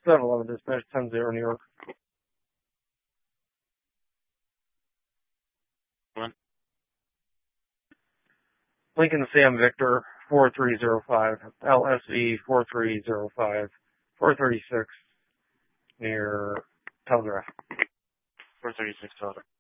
711 dispatch 10-0 New York. What? Lincoln Sam Victor 4305, LSV 4305, 436 near Telegraph. 436 Telegraph.